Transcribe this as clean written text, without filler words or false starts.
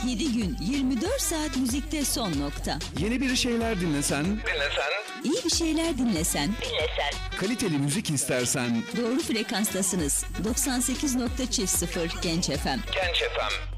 7 gün 24 saat müzikte son nokta. Yeni bir şeyler dinlesen, İyi bir şeyler dinlesen, kaliteli müzik istersen, doğru frekanstasınız. 98.0 Genç FM. Genç FM.